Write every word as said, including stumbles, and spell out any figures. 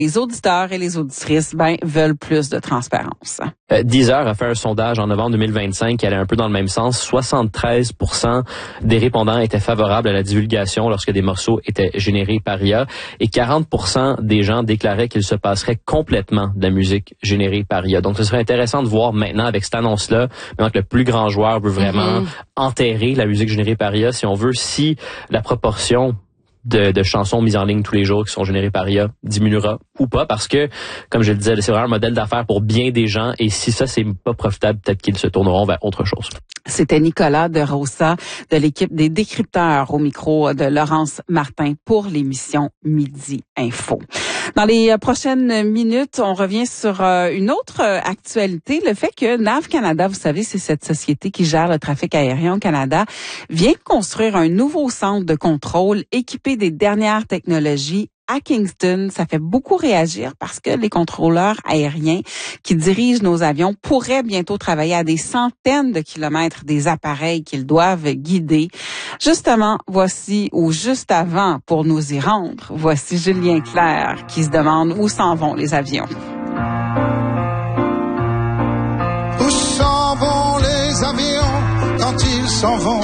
Les auditeurs et les auditrices, ben, veulent plus de transparence. Euh, Deezer a fait un sondage en novembre deux mille vingt-cinq qui allait un peu dans le même sens. soixante-treize pour cent des répondants étaient favorables à la divulgation lorsque des morceaux étaient générés par I A et quarante pour cent des gens déclaraient qu'il se passerait complètement de la musique générée par I A. Donc, ce serait intéressant de voir maintenant avec cette annonce-là, maintenant que le plus grand joueur veut vraiment mm-hmm. enterrer la musique générée par I A, si on veut, si la proportion De, de chansons mises en ligne tous les jours qui sont générées par I A diminuera ou pas, parce que, comme je le disais, c'est vraiment un modèle d'affaires pour bien des gens, et si ça, c'est pas profitable, peut-être qu'ils se tourneront vers autre chose. C'était Nicolas de Rosa de l'équipe des décrypteurs au micro de Laurence Martin pour l'émission Midi Info. Dans les prochaines minutes, on revient sur une autre actualité, le fait que Nav Canada, vous savez, c'est cette société qui gère le trafic aérien au Canada, vient de construire un nouveau centre de contrôle équipé des dernières technologies à Kingston. Ça fait beaucoup réagir parce que les contrôleurs aériens qui dirigent nos avions pourraient bientôt travailler à des centaines de kilomètres des appareils qu'ils doivent guider. Justement, voici, ou juste avant, pour nous y rendre, voici Julien Clerc qui se demande où s'en vont les avions. Où s'en vont les avions quand ils s'en vont?